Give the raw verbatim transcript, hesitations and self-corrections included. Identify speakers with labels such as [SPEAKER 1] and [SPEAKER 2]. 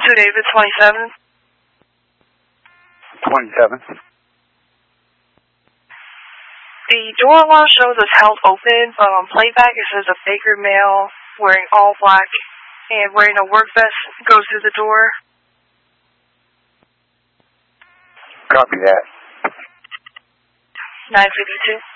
[SPEAKER 1] two David, twenty-seven.
[SPEAKER 2] twenty-seven.
[SPEAKER 1] The door alarm shows us held open, but on playback it says a Baker male wearing all black and wearing a work vest goes through the door.
[SPEAKER 2] Copy that.
[SPEAKER 1] nine fifty-two.